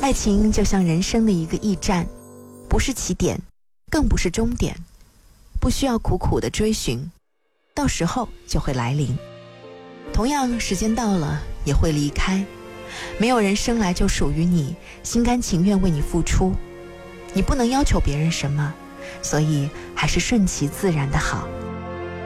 爱情就像人生的一个驿站，不是起点，更不是终点，不需要苦苦的追寻，到时候就会来临。同样，时间到了也会离开，没有人生来就属于你，心甘情愿为你付出。你不能要求别人什么，所以还是顺其自然的好。